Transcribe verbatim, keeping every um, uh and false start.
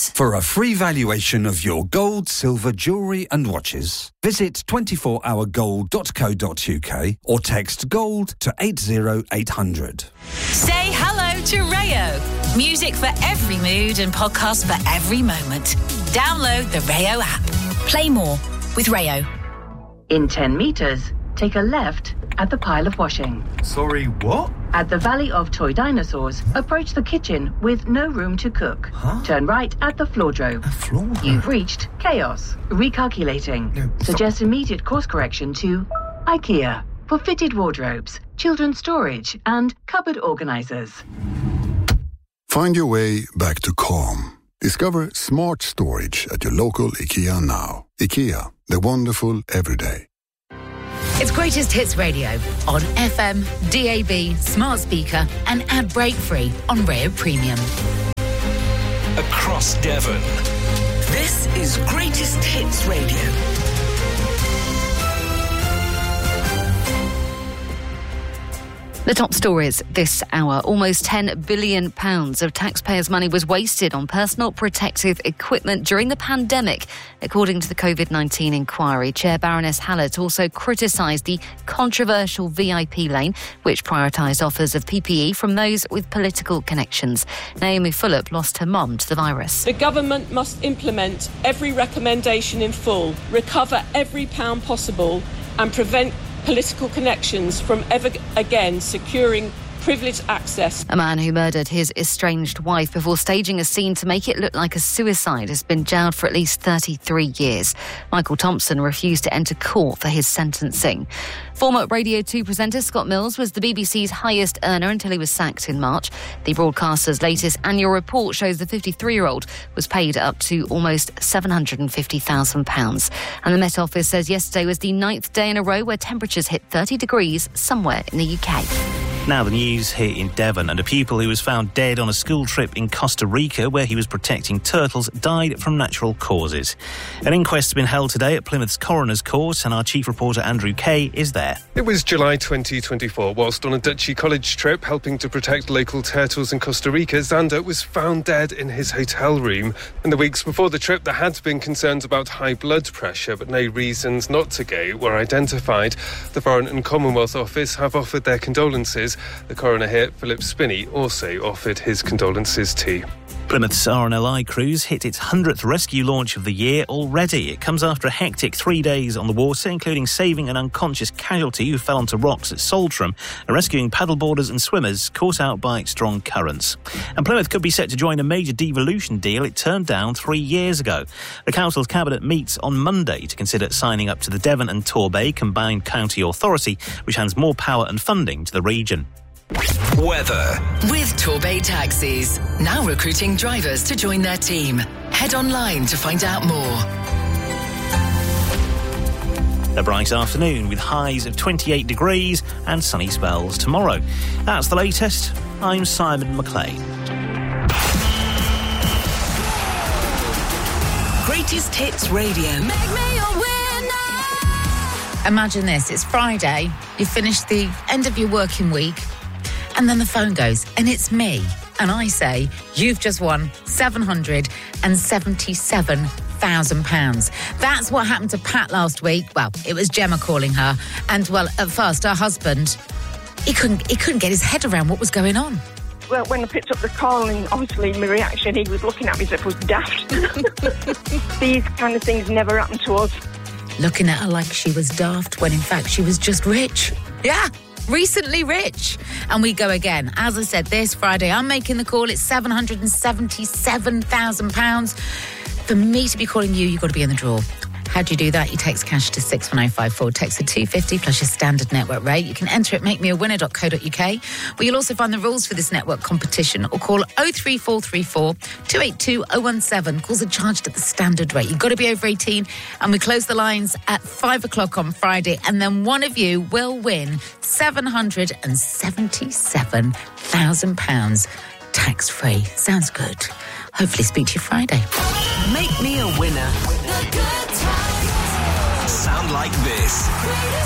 Diamonds. For a free valuation of your gold, silver, jewellery and watches, visit twenty-four hour gold dot co dot uk or text GOLD to eight zero eight hundred. Say hello to Rayo. Music for every mood and podcasts for every moment. Download the Rayo app. Play more with Rayo. In ten metres, take a left at the pile of washing. Sorry, what? At the Valley of Toy Dinosaurs, approach the kitchen with no room to cook. Huh? Turn right at the floordrome. A floor? You've reached chaos. Recalculating. No, stop. Suggest immediate course correction to IKEA for fitted wardrobes, children's storage and cupboard organisers. Find your way back to calm. Discover smart storage at your local IKEA now. IKEA, the wonderful everyday. It's Greatest Hits Radio on F M, D A B, smart speaker and ad break free on Rayo Premium. Across Devon, this is Greatest Hits Radio. The top stories this hour. Almost ten billion pounds of taxpayers' money was wasted on personal protective equipment during the pandemic, according to the COVID nineteen inquiry. Chair Baroness Hallett also criticised the controversial V I P lane, which prioritised offers of P P E from those with political connections. Naomi Fulop lost her mum to the virus. The government must implement every recommendation in full, recover every pound possible and prevent political connections from ever again securing privileged access. A man who murdered his estranged wife before staging a scene to make it look like a suicide has been jailed for at least thirty-three years. Michael Thompson refused to enter court for his sentencing. Former Radio two presenter Scott Mills was the B B C's highest earner until he was sacked in March. The broadcaster's latest annual report shows the fifty-three-year-old was paid up to almost seven hundred fifty thousand pounds. And the Met Office says yesterday was the ninth day in a row where temperatures hit thirty degrees somewhere in the U K. Now the news here in Devon, and a pupil who was found dead on a school trip in Costa Rica where he was protecting turtles died from natural causes. An inquest has been held today at Plymouth's Coroner's Court, and our chief reporter Andrew Kay is there. It was July twenty twenty-four. Whilst on a Dutchy college trip helping to protect local turtles in Costa Rica, Xander was found dead in his hotel room. In the weeks before the trip, there had been concerns about high blood pressure, but no reasons not to go were identified. The Foreign and Commonwealth Office have offered their condolences. The coroner here, Philip Spinney, also offered his condolences too. Plymouth's R N L I cruise hit its hundredth rescue launch of the year already. It comes after a hectic three days on the water, including saving an unconscious casualty who fell onto rocks at Saltram and rescuing paddleboarders and swimmers caught out by strong currents. And Plymouth could be set to join a major devolution deal it turned down three years ago. The council's cabinet meets on Monday to consider signing up to the Devon and Torbay Combined County Authority, which hands more power and funding to the region. Weather. With Torbay Taxis, now recruiting drivers to join their team. Head online to find out more. A bright afternoon with highs of twenty-eight degrees and sunny spells tomorrow. That's the latest. I'm Simon McLean. Greatest Hits Radio. Make me a winner. Imagine this, it's Friday, you finished the end of your working week, and then the phone goes, and it's me. And I say, you've just won seven hundred seventy-seven thousand pounds. That's what happened to Pat last week. Well, it was Gemma calling her. And, well, at first, her husband, he couldn't, he couldn't get his head around what was going on. Well, when I picked up the call, and obviously my reaction, he was looking at me as if it was daft. These kind of things never happen to us. Looking at her like she was daft, when in fact she was just rich. Yeah. Recently rich. And we go again. As I said, this Friday, I'm making the call. It's seven hundred seventy-seven thousand pounds. For me to be calling you, you've got to be in the draw. How do you do that? You text cash to six one oh five four, text to two fifty plus your standard network rate. You can enter at make me a winner dot co dot uk, where you'll also find the rules for this network competition, or call oh three four three four, two eight two oh one seven. Calls are charged at the standard rate. You've got to be over eighteen, and we close the lines at five o'clock on Friday, and then one of you will win seven hundred seventy-seven thousand pounds tax-free. Sounds good. Hopefully speak to you Friday. Make me a winner. Sound like this.